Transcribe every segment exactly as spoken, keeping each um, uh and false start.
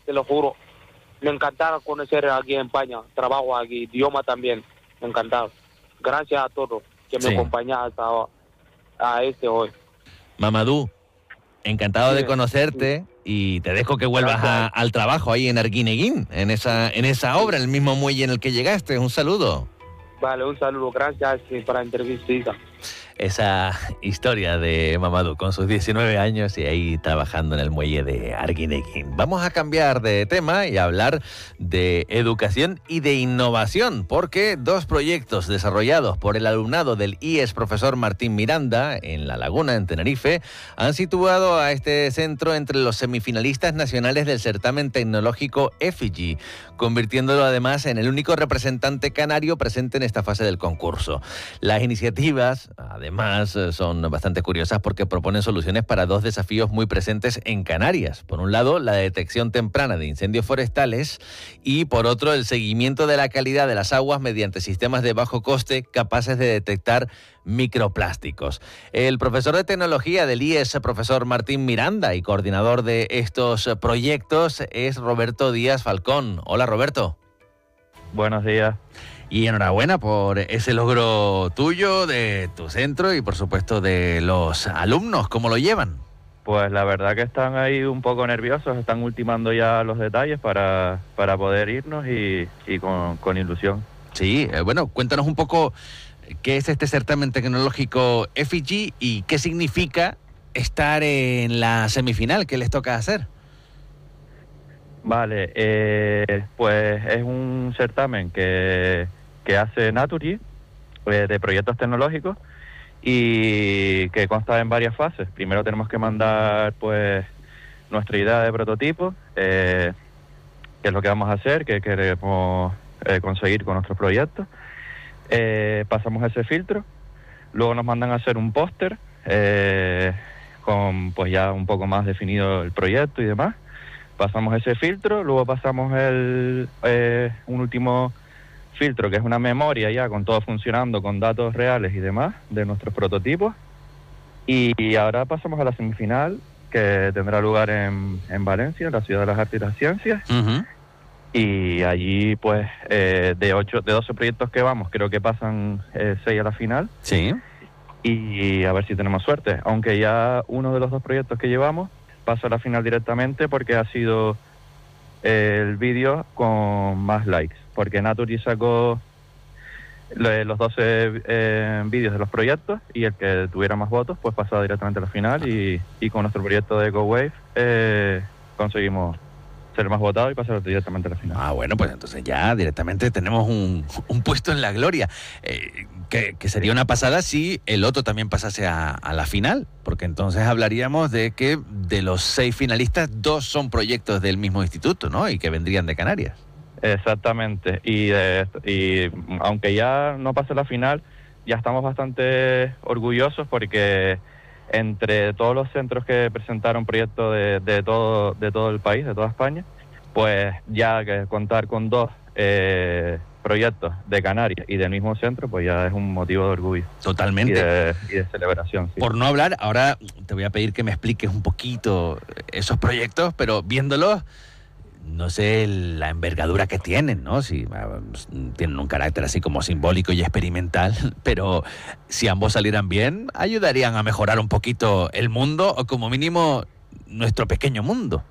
te lo juro. Me encantaba conocer aquí en España, trabajo aquí, idioma también, me encantaba. Gracias a todos que me Sí. acompañan hasta a este hoy. Mamadou, encantado Sí, de conocerte y te dejo que vuelvas a, al trabajo ahí en Arguineguín, en esa, en esa obra, en el mismo muelle en el que llegaste. Un saludo. Vale, un saludo, gracias sí, para la entrevista. Esa historia de Mamadou con sus diecinueve años y ahí trabajando en el muelle de Arguineguín. Vamos a cambiar de tema y a hablar de educación y de innovación, porque dos proyectos desarrollados por el alumnado del I E S Profesor Martín Miranda en La Laguna, en Tenerife, han situado a este centro entre los semifinalistas nacionales del certamen tecnológico EFIGI, convirtiéndolo además en el único representante canario presente en esta fase del concurso. Las iniciativas, además, Además, son bastante curiosas porque proponen soluciones para dos desafíos muy presentes en Canarias. Por un lado, la detección temprana de incendios forestales y, por otro, el seguimiento de la calidad de las aguas mediante sistemas de bajo coste capaces de detectar microplásticos. El profesor de tecnología del I E S, profesor Martín Miranda, y coordinador de estos proyectos es Roberto Díaz Falcón. Hola, Roberto. Buenos días. Y enhorabuena por ese logro tuyo, de tu centro y por supuesto de los alumnos. ¿Cómo lo llevan? Pues la verdad que están ahí un poco nerviosos, están ultimando ya los detalles para, para poder irnos y, y con, con ilusión. Sí, eh, bueno, cuéntanos un poco qué es este certamen tecnológico EFIGI y qué significa estar en la semifinal, ¿qué les toca hacer? Vale, eh, pues es un certamen que... que hace Naturgy, eh, de proyectos tecnológicos, y que consta en varias fases. Primero tenemos que mandar pues nuestra idea de prototipo, eh, que es lo que vamos a hacer, que queremos eh, conseguir con nuestros proyectos. Eh, pasamos ese filtro, luego nos mandan a hacer un póster, eh, con pues ya un poco más definido el proyecto y demás. Pasamos ese filtro, luego pasamos el eh, un último filtro, que es una memoria ya con todo funcionando, con datos reales y demás de nuestros prototipos. Y ahora pasamos a la semifinal, que tendrá lugar en, en Valencia, la ciudad de las artes y las ciencias. Uh-huh. Y allí, pues, eh, de ocho, de doce proyectos que vamos, creo que pasan eh, seis a la final. Sí. Y a ver si tenemos suerte. Aunque ya uno de los dos proyectos que llevamos pasa a la final directamente porque ha sido el vídeo con más likes, porque Naturgy sacó los doce eh, vídeos de los proyectos y el que tuviera más votos pues pasaba directamente a la final y, y con nuestro proyecto de EcoWave eh, conseguimos ser más votados y pasar directamente a la final. Ah, bueno, pues entonces ya directamente tenemos un, un puesto en la gloria, eh, que, que sería una pasada si el otro también pasase a, a la final, porque entonces hablaríamos de que de los seis finalistas, dos son proyectos del mismo instituto, ¿no? Y que vendrían de Canarias. Exactamente, y, eh, y aunque ya no pase la final, ya estamos bastante orgullosos porque entre todos los centros que presentaron proyectos de, de todo de todo el país, de toda España, pues ya que contar con dos eh, proyectos de Canarias y del mismo centro, pues ya es un motivo de orgullo. Totalmente. Y de, y de celebración. Sí. Por no hablar, ahora te voy a pedir que me expliques un poquito esos proyectos, pero viéndolos, no sé la envergadura que tienen, ¿no? Si tienen un carácter así como simbólico y experimental, pero si ambos salieran bien, ayudarían a mejorar un poquito el mundo o como mínimo nuestro pequeño mundo.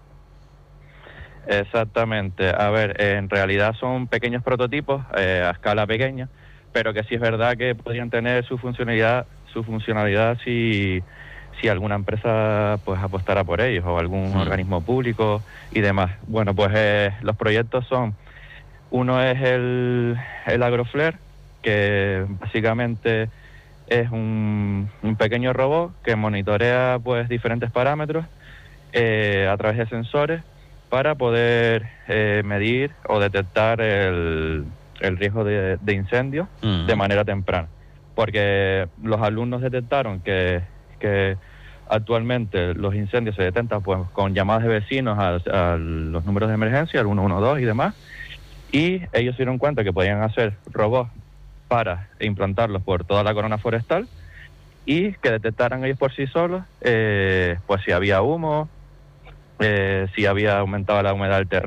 Exactamente. A ver, en realidad son pequeños prototipos eh, a escala pequeña, pero que sí es verdad que podrían tener su funcionalidad, su funcionalidad si si alguna empresa pues apostara por ellos o algún Mm. organismo público y demás. Bueno, pues eh, los proyectos son, uno es el, el AgroFlare, que básicamente es un, un pequeño robot que monitorea pues diferentes parámetros eh, a través de sensores para poder eh, medir o detectar el, el riesgo de, de incendio Mm. de manera temprana. Porque los alumnos detectaron que, que actualmente los incendios se detectan pues con llamadas de vecinos a, a los números de emergencia, al uno uno dos y demás, y ellos se dieron cuenta que podían hacer robots para implantarlos por toda la corona forestal y que detectaran ellos por sí solos eh, pues si había humo, eh, si había aumentado la humedad del terreno,